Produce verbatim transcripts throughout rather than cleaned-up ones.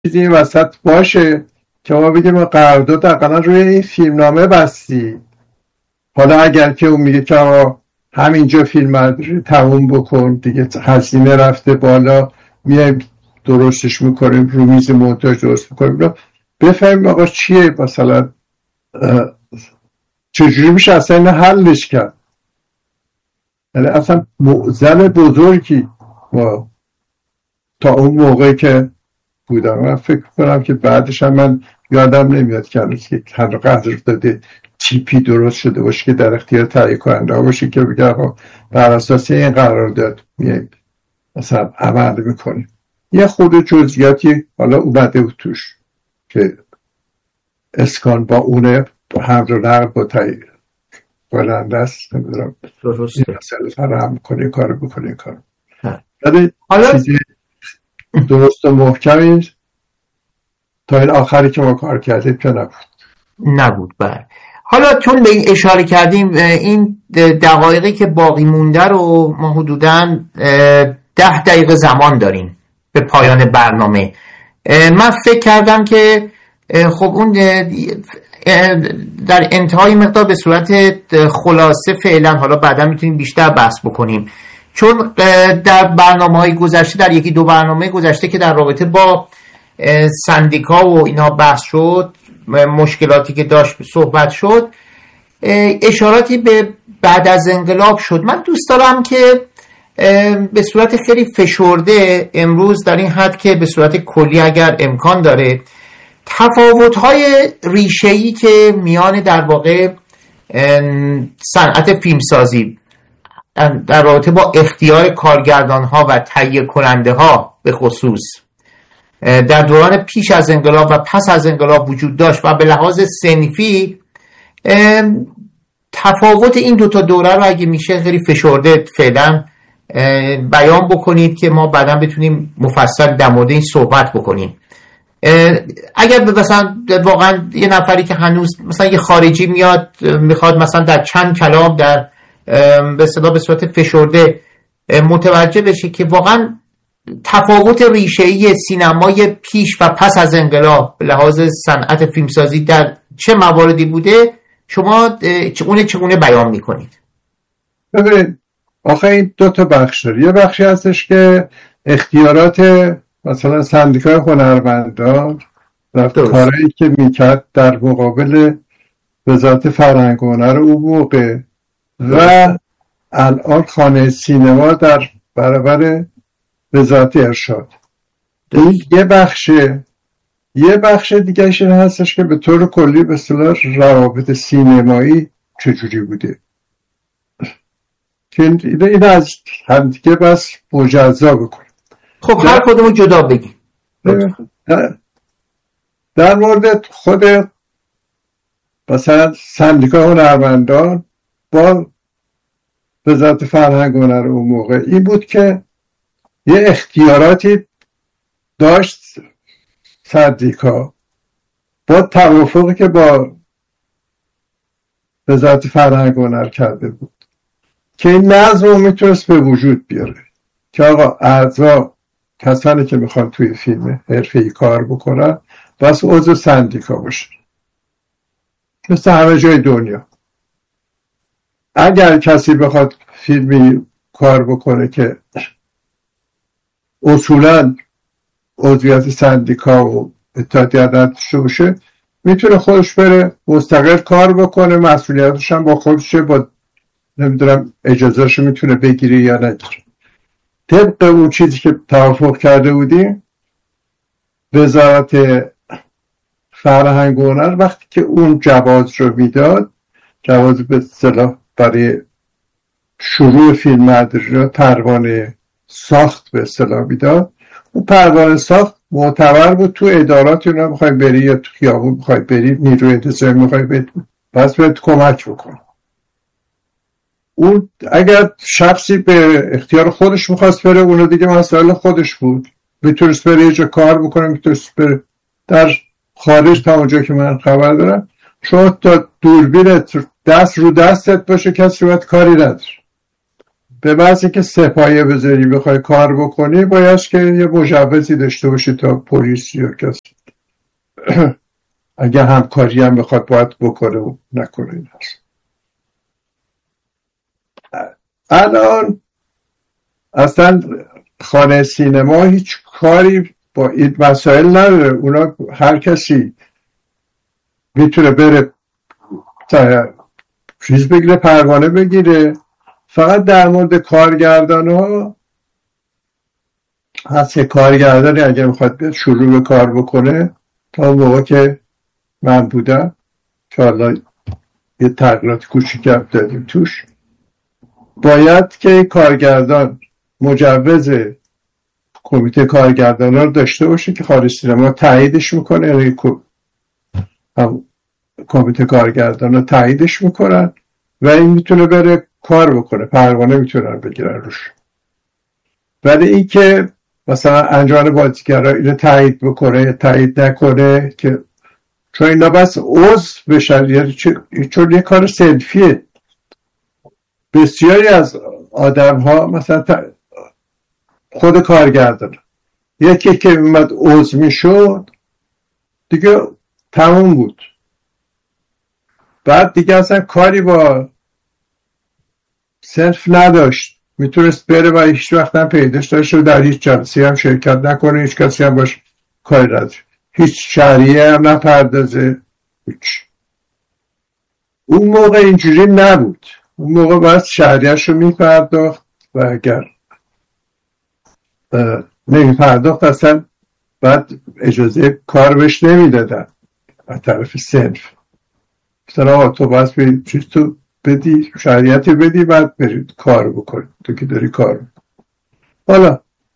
چیزی وسط باشه که ما بگیم ما قرارداد اقلا روی این فیلمنامه بستی، حالا اگر که اون میگه که آقا همینجا فیلم رو تموم بکن دیگه، هزینه رفته بالا، میایم درستش میکنیم، رو میز مونتاژ درست میکنیم، بفهمیم آقا چیه، مثلا چجوری میشه اصلا اینو حلش کرد. یعنی اصلا معضل بزرگی ما تا اون موقعی که بودم، من فکر کنم که بعدش هم من یادم نمیاد که هنوز که قدر داده تیپی درست شده باشه که در اختیار تهیه کننده ها باشه که بگه آقا بر اساس این قرارداد میایم مثلا عمل میکنیم. یه خود جزئیاتی حالا اومده بود توش که اسکان با اونه حمل و نقل با تهیه کننده است، نمیدونم درسته مثلا فراهم کنه کارو بکنه کارو، حالا چیزی درست و محکمی تا این آخری که ما کار کردیم که نبود نبود. بله حالا چون به این اشاره کردیم، این دقایقی که باقی مونده رو ما حدوداً ده دقیقه زمان داریم به پایان برنامه. من فکر کردم که خب اون در انتهای مقدار به صورت خلاصه فعلا، حالا بعدا میتونیم بیشتر بحث بکنیم، چون در برنامه‌های گذشته، در یکی دو برنامه گذشته که در رابطه با سندیکا و اینا بحث شد، مشکلاتی که داشت صحبت شد، اشاراتی به بعد از انقلاب شد. من دوست دارم که به صورت خیلی فشرده امروز در این حد که به صورت کلی اگر امکان داره تفاوت‌های ریشه‌ای که میان در واقع صنعت فیلمسازی در رابطه با اختیار کارگردان‌ها و تهیه کننده‌ها به خصوص در دوران پیش از انقلاب و پس از انقلاب وجود داشت و به لحاظ صنفی تفاوت این دوتا دوره رو اگه میشه خیلی فشرده فعلا بیان بکنید که ما بعدا بتونیم مفصل در مورد این صحبت بکنیم. اگر مثلا واقعا یه نفری که هنوز مثلا یه خارجی میاد میخواد مثلا در چند کلام در به اصطلاح به صورت فشرده متوجه بشه که واقعا تفاوت ریشه‌ای سینمای پیش و پس از انقلاب به لحاظ صنعت فیلمسازی در چه مواردی بوده، شما چگونه چگونه بیان میکنید؟ ببینید آخه این دو تا بخش داره. یه بخشی هستش که اختیارات مثلا سندیکای هنرمندان و کارهایی که میکرد در مقابل وزارت فرهنگ و هنر اون موقع و الان خانه سینما در برابر وزارت ارشاد. این یه بخشه. یه بخش دیگه این هستش که به طور کلی به اصطلاح روابط سینمایی چجوری بوده که این از هم دیگه بس مجزا بکنیم. خب هر کدومو جدا بگیم. در, در مورد خود مثلا سندیکای هنرمندان با وزارت فرهنگ و هنر اون موقع این بود که یه اختیاراتی داشت سندیکا با توافقی که با وزارت فرهنگ و هنر کرده بود که این نظم رو میتونست به وجود بیاره که آقا اعضا کسانی که میخوان توی فیلم حرفه‌ای کار بکنن بس عضو سندیکا باشه، مثل همه جای دنیا. اگر کسی بخواد فیلمی کار بکنه که اصولاً عضویت سندیکا و اتحادیه نداشته باشه، میتونه خودش بره مستقل کار بکنه، مسئولیتش هم با خودشه، با نمیدونم اجازهش میتونه بگیره یا نگیره. طبق اون چیزی که توافق کرده بودیم، وزارت فرهنگ و هنر وقتی که اون جواز رو میداد، جواز به اصطلاح برای شروع فیلمبرداری رو پروانه ساخت به اصطلاح میداد، اون پروانه ساخت معتبر بود تو ادارات. اونا میخوای بری یا تو خیابون میخوای بری، نیروی انتظامی میخوای بری، بس بهت کمک بکن. اون اگر شخصی به اختیار خودش میخواست بره، اونو دیگه مسئله خودش بود، میتونست بره یه جا کار بکنه، میتونست بره. در خارج تا اونجا که من خبر دارم شما تا دوربینت دست رو دستت باشه کسی باید کاری نداره. به محض که سپایه بذاری بخوای کار بکنی باید که یه مجوزی داشته باشی تا پلیس یا کسی اگه همکاری هم بخواد باید بکنه و نکنه. این هست الان اصلا خانه سینما هیچ کاری با این مسائل نداره. اونا هر کسی میتونه بره چیز بگیره، پروانه بگیره. فقط در مورد کارگردان ها هست که کارگردانی اگر میخواد شروع به کار بکنه، تا موقع که من بودم که حالا یه تغییرات کوچیک دادیم توش، باید که کارگردان مجوز کمیته کارگردان ها رو داشته باشه که خارج سینما تاییدش میکنه، یعنی کمیته کارگردان ها تاییدش میکنن و این میتونه بره کار بکنه، پروانه میتونن بگیرن روش. ولی این که مثلا انجمن بازیگرا اینو تایید بکنه تایید نکنه، که چون اینا بس عضو بشن، یعنی چون یه کار صنفیه. بسیاری از آدم ها مثلا خود کارگردان یکی که اومد عضو میشد دیگه تموم بود، بعد دیگه اصلا کاری با صنف نداشت، میتونست بره و هیچ وقت هم پیداش داشته در هیچ جلسه هم شرکت نکنه، هیچ کسی هم باش کاری نداره، هیچ شهریه هم نپردازه. هیچ. اون موقع اینجوری نبود. اون موقع باید شهریهش رو میپرداخت و اگر نمیپرداخت اصلا بعد اجازه کار بهش نمیدادن از طرف صنف. مثلا آقا تو باید به چیز تو بدی، شهریت بدی، بعد برید کار بکنی، تو که داری کار بکنی. حالا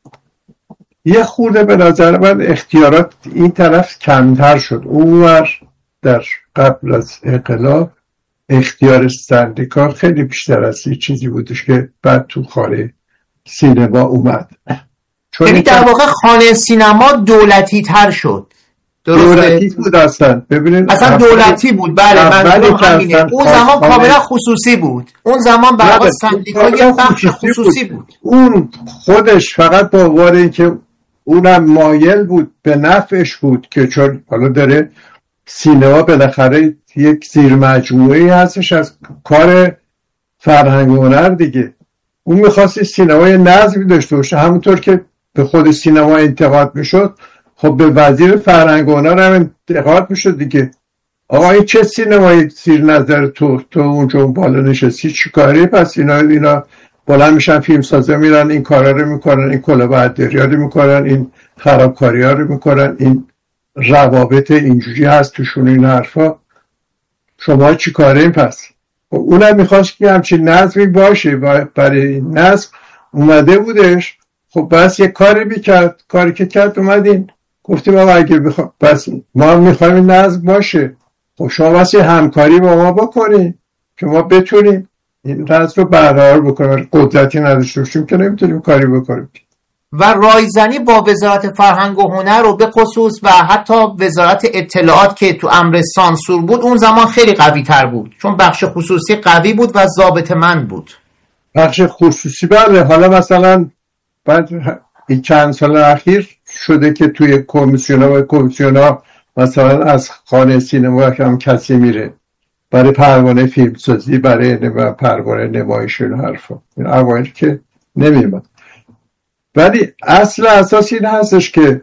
یه خورده به نظر من اختیارات این طرف کمتر شد. اونور در قبل از انقلاب اختیار سندیکا خیلی بیشتر از این چیزی بودش که بعد تو خانه سینما اومد. یعنی در واقع خانه سینما دولتی تر شد. دولتی بود اصلا. ببینید اصلا دولتی بود. بله منظورم همینه. اون زمان کاملا خصوصی بود. اون زمان برای سندیکا یه بخش خصوصی بود. بود. اون خودش فقط با وجود اینکه اونم مایل بود به نفعش بود که چون حالا داره سینما بالاخره یک زیر مجموعه‌ای هستش از کار فرهنگ و هنر دیگه. اون می‌خواست سینمای نظمی داشته باشه، همونطور که به خود سینما انتقاد میشد، خب به وزیر فرهنگ و هنر هم انتقاد میشد دیگه. آقا این چه سینمای زیر نظر تو تو اونجا اون بالا نشستی چیکاری؟ پس اینا اینا بالا میشن فیلم سازا میرن این کارا رو میکنن، این کلاهبرداری‌ها رو میکنن، این خرابکاری‌ها رو میکنن، این روابط اینجوری هست توشون این حرفا. شما چی کارین پس؟ اونم میخواست که همچین نظمی باشه و برای نظم اومده بودش. خب بس یه کاری میکرد، کاری که کرد اومدین گفتیم آقا اگه بخوا... بس ما میخوایم این نظم باشه، خب شما بس یه همکاری با ما بکنین که ما بتونیم این نظم رو برقرار بکنیم. قدرتی نداشته باشیم که نمیتونیم کاری بکنیم. و رایزنی با وزارت فرهنگ و هنر رو به خصوص و حتی وزارت اطلاعات که تو امر سانسور بود اون زمان خیلی قوی تر بود، چون بخش خصوصی قوی بود و ضابطه‌مند بود. بخش خصوصی بله. حالا مثلا بعد این چند سال اخیر شده که توی کمیسیون‌ها و کمیسیون‌ها مثلا از خانه سینما هم کسی میره برای پروانه فیلمسازی، برای پروانه نمایش و حرفا، این اوایل که نمی‌اومد. ولی اصل اساس این هستش که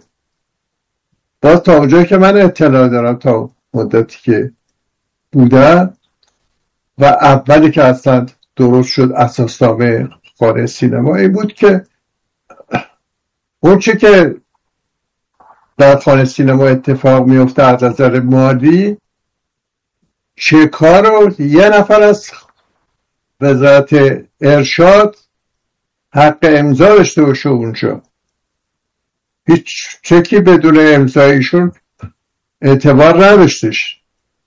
باز تا اونجایی که من اطلاع دارم تا مدتی که بودم و اولی که اصلا درست شد اساسنامه خانه سینما این بود که اون چی که در خانه سینما اتفاق میفته از نظر مالی، چک ها رو یه نفر از وزارت ارشاد حق امضا داشته باشه اونجا. هیچ چکی بدون امضایشون اعتبار نداشتش،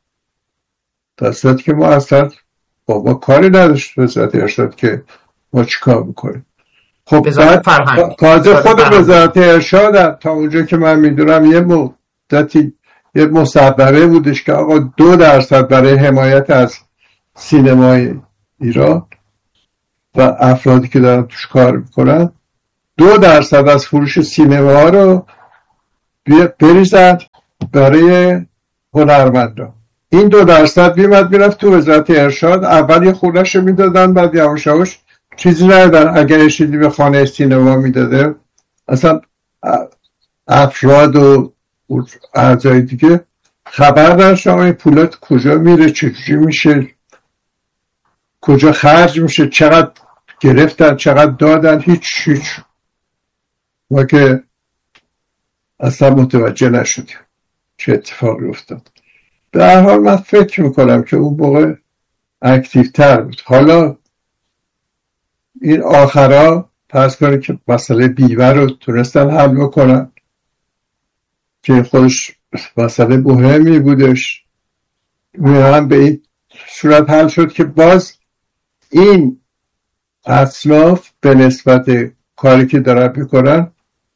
در صورتی که ما اصلا با ما کاری نداشت وزارت ارشاد که ما چیکار بکنیم. خب تازه خود وزارت ارشاد تا اونجا که من میدونم یه مدتی یه مصوبه بودش که آقا دو درصد برای حمایت از سینمای ایران و افرادی که دارن توش کار میکنن دو درصد از فروش سینما رو بریزد برای هنرمندان. این دو درصد میمد میرفت تو وزارت ارشاد، اول یه خوردش رو میدادن، بعد یواش یواش چیزی ندادن. اگر یه چیزی به خانه سینما میداده، اصلا افراد و اعضای دیگه خبر نداشتن این پولات کجا میره، چجوری میشه، کجا خرج میشه، چقدر گرفتن، چقدر دادن، هیچ هیچ ما که اصلا متوجه نشدیم چه اتفاقی افتاد. به هر حال من فکر میکنم که اون موقع اکتیوتر بود. حالا این آخرا پس کنید که مسئله بیوه رو تونستن حل بکنن که خودش مسئله مهمی بودش، هم به این صورت حل شد که باز این اصناف به نسبت کاری که دارن بکنن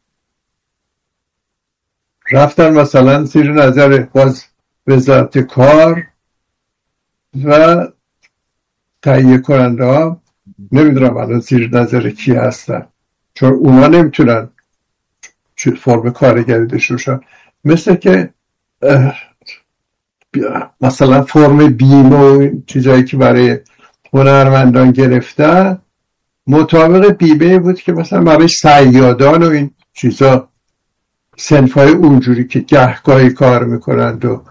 رفتن مثلا زیر نظر باز وزارت کار و تهیه کننده ها، نمیدونم الان زیر نظر کی هستن، چون اونا نمیتونن فرم کارگری داشته باشن. مثل که مثلا فرم بیمه و چیزایی که برای هنرمندان گرفتن مطابق بیمه بود که مثلا برای صیادان و این چیزا، صنفای اونجوری که گهگاهی کار میکنند و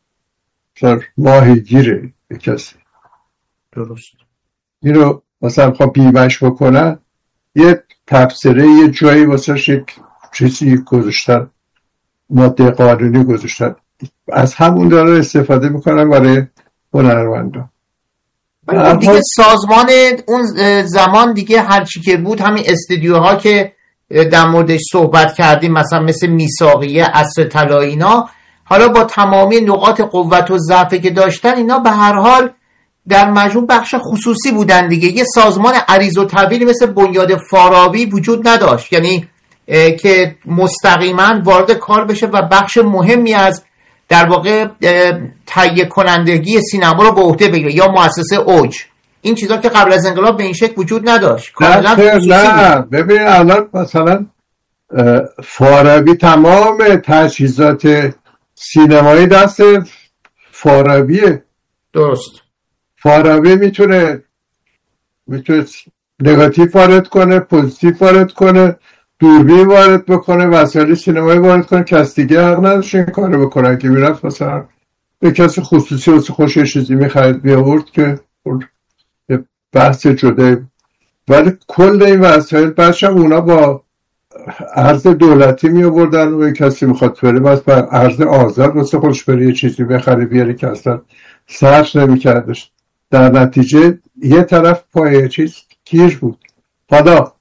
ماهی گیره به کسی درست این رو مثلا خب بیمهش بکنن، یه تفسیره یه جایی واسه یک چیزی گذاشتن، ماده قانونی گذاشتن، از همون داره استفاده میکنن برای هنرمندان. دیگه سازمان اون زمان دیگه هرچی که بود همین استودیوها که در موردش صحبت کردیم مثلا مثل میثاقیه، عصر طلا، اینا حالا با تمامی نقاط قوت و ضعفی که داشتن اینا به هر حال در مجموع بخش خصوصی بودن دیگه. یه سازمان عریض و طویلی مثل بنیاد فارابی وجود نداشت، یعنی که مستقیما وارد کار بشه و بخش مهمی از در واقع تهیه کنندگی سینما رو به عهده بگیره، یا مؤسسه اوج. این چیزا که قبل از انقلاب به این شکل وجود نداشت. کاملا خصوصی نه بود. ببین الان مثلا فارابی تمام تجهیزات سینمایی دست فارابیه. درست. فارابی میتونه میتونه نگاتیو وارد کنه، پوزیتیو وارد کنه، دوربین وارد بکنه، وسایل سینمایی وارد کنه، کس دیگه حق نداشت این کارو بکنه. که میرفت مثلا به کسی خصوصی واسه خوش چیزی میخرید بیاورد که بحث جدا، ولی کل این وسایل بعدش هم اونا با ارز دولتی می آوردن و کسی میخواد بره بس با ارز آزاد واسه خودش بره یه چیزی بخره بیاره که اصلا سرش نمیکردش. در نتیجه یه طرف پای چیز گیر بود. حالا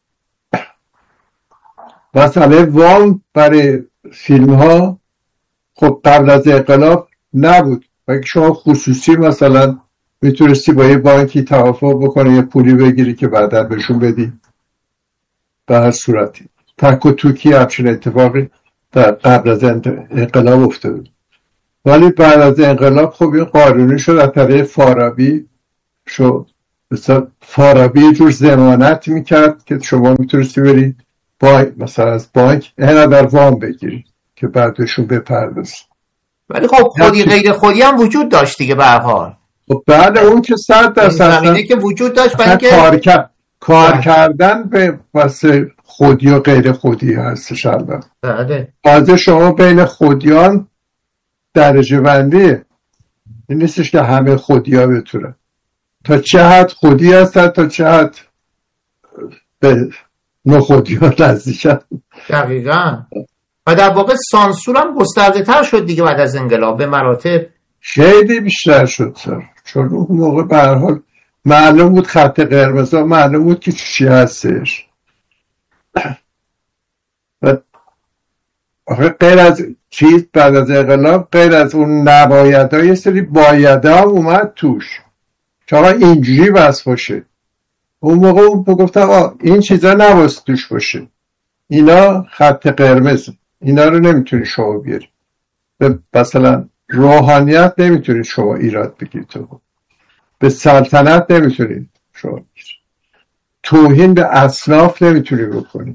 مسئله وام برای فیلم ها خب قبل از انقلاب نبود و اگه شما خصوصی مثلا میتونستی با یه بانکی توافق بکنه یه پولی بگیری که بعدا بهشون بدی به هر صورتی. تک و توکی همچین اتفاقی در قبل از انقلاب افتاد، ولی بعد از انقلاب خب این قانونی شد از طریق فارابی شد. مثلا فارابی یه جور ضمانت میکرد که شما میتونستی بری بانک مثلا از بانک اینقدر وام بگیری که بعدشون بپردازی. ولی خب خودی غیر خودی هم وجود داشت دیگه به هر حال. خب بعد اون که صد درصد زمینه که وجود داشت برای اینکه کار کرد کار ده. کردن به واسه خودی و غیر خودی هستش. البته بله بازه شما بین خودیان درجه بندیه، این نیستش که همه خودی ها بتونن، تا چه حد خودی هستن تا چه حد به نخودی ها نزدیکن. دقیقا. و در واقع سانسور هم گسترده تر شد دیگه بعد از انقلاب به مراتب خیلی بیشتر شد سر. چون اون موقع به هر حال معلوم بود خط قرمز ها معلوم بود که چی هستش. و آخه غیر از چیز بعد از انقلاب غیر از اون نباید ها یه سری باید ها اومد توش که آقا اینجوری بس باشه. اون موقع اون بگفتن آقا این چیزا نباید توش باشه، اینا خط قرمز، اینا رو نمیتونی شما بیاری. مثلا روحانیت نمیتونید شما ایراد بگیرید، به سلطنت نمیتونید شما بگیرید، توهین به اصناف نمیتونی بکنی،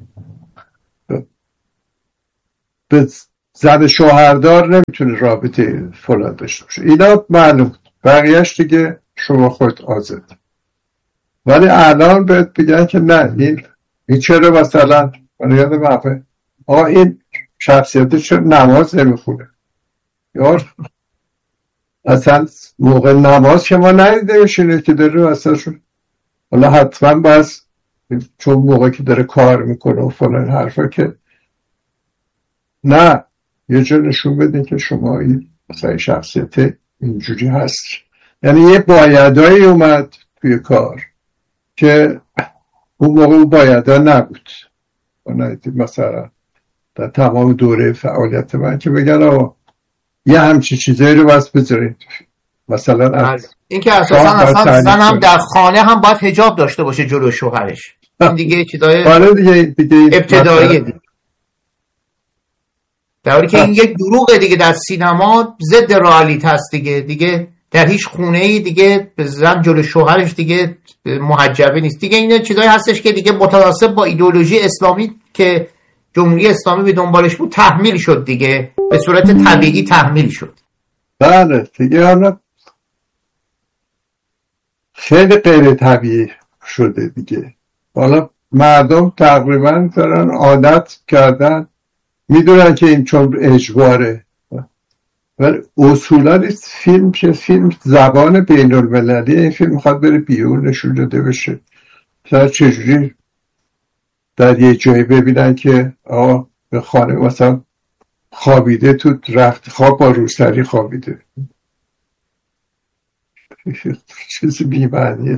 به زن شوهردار نمیتونه رابطه فلان داشته باشه. اینا معلوم، بقیهش دیگه شما خود آزاد. ولی الان بهت بگن که نه، این این چرا مثلا من یاد موقع آقا این شخصیتی چرا نماز نمیخونه، یار اصلا موقع نماز که ما ندیده بشینه که داره اصلا شد. حالا حتما باز چون موقع که داره کار میکنه و فلان حرفا که نه، یه جا نشون بدین که شما این مثلا شخصیت اینجوری هست. یعنی یه بایدایی اومد توی کار که اون موقع اون بایدا نبود. مثلا در تمام دوره فعالیت من که بگن آقا یه همچی چیزایی رو بس بذارید، مثلا این که اساسا اصلا زن هم در خانه هم باید حجاب داشته باشه جلو شوهرش. این دیگه چیزای دیگه دیگه ابتدایی دیگه، در حالی که این یک دروغه دیگه. در سینما ضد رئالیته است دیگه. دیگه در هیچ خونه‌ای دیگه زن جلو شوهرش دیگه محجبه نیست دیگه. این چیزایی هستش که دیگه متناسب با ایدئولوژی اسلامی که جمهوری اسلامی به دنبالش بود تحمیل شد دیگه، به صورت طبیعی تحمیل شد. بله دیگه حالا خیلی غیر طبیعی شده دیگه. حالا مردم تقریبا دارن عادت کردن، میدونن که این چون اجباره، ولی اصولا فیلم که فیلم زبان بین المللی، این فیلم میخواد بره بیرون نشون داده بشه. مثلا چجوری در یه جایی ببینن که آقا به خانه مثلا خوابیده تو رخت خواب با روسری خوابیده، چیزی بی‌معنی.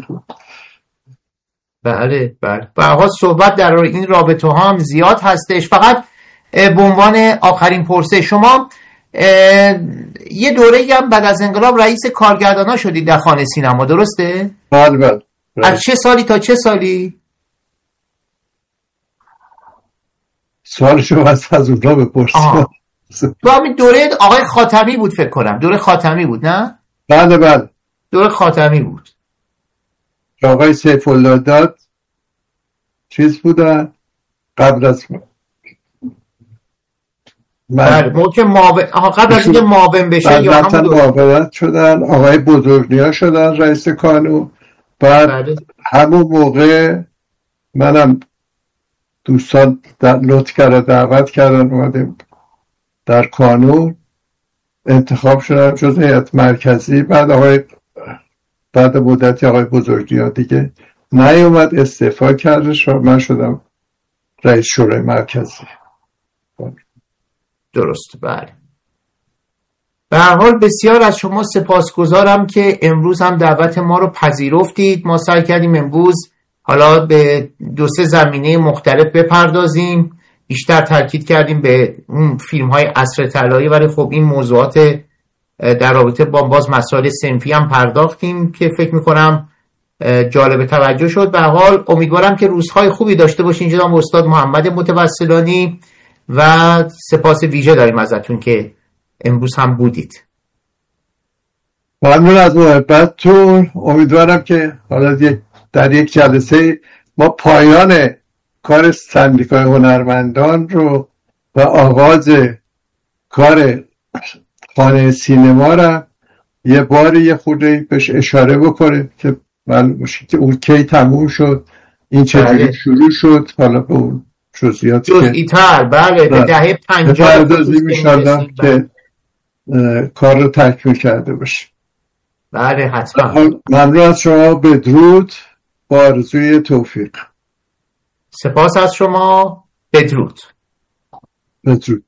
بله بله. به هر حال صحبت در این رابطه ها هم زیاد هستش. فقط به عنوان آخرین پرسش، شما یه دوره‌ای هم بعد از انقلاب رئیس کارگردانا شدید در خانه سینما، درسته؟ بله بله. از چه سالی تا چه سالی؟ سوالشو از از اونجا بپرسید. تو همین دوره آقای خاتمی بود فکر کنم، دوره خاتمی بود نه؟ بله بله دوره خاتمی بود. آقای سیف الله داد چیز بودن قبل از بله موقع معاون، قبل از اینکه معاون بشه یا هم معاونت شدن، آقای بزرگنیا شدن رئیس کانون. بعد بله. همون موقع منم دوستان لطف کردن دعوت کردن اومدیم در کانون، انتخاب شدم جز هیئت مرکزی. بعد آقای بعد مدتی آقای بزرگنیا دیگه نیومد، استعفا کردش و من شدم رئیس شورای مرکزی. درست بله. به هر حال بسیار از شما سپاسگزارم که امروز هم دعوت ما رو پذیرفتید. ما سعی کردیم امروز حالا به دو سه زمینه مختلف بپردازیم، بیشتر تاکید کردیم به اون فیلم های عصر طلایی، ولی خب این موضوعات در رابطه با باز مسائل صنفی هم پرداختیم که فکر میکنم جالب توجه شد. به هر حال امیدوارم که روزهای خوبی داشته باشین جناب استاد محمد متوسلانی و سپاس ویژه داریم ازتون که امروز هم بودید. ممنون از محبتتون. امیدوارم که حالا در یک جلسه ما پایان کار سندیکای هنرمندان رو و آغاز کار خانه سینما رو یه باری یه خورده بهش اشاره بکنه که من که اون کی تموم شد، این چجوری شروع شد، حالا به اون جزئیاتی که جزئی تر بله به دهه پنجاه می‌شدم که کار رو تکمیل کرده باشه. بله حتما. ممنون از شما. بدرود با آرزوی توفیق. سپاس از شما. بدرود. بدرود.